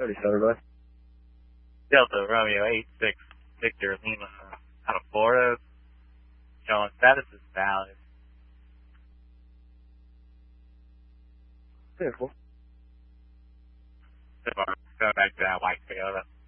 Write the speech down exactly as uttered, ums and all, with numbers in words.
thirty-seven, bud. Delta Romeo eight six Victor Lima out of Florida. Showing status is valid. Beautiful. Going back to that white Toyota.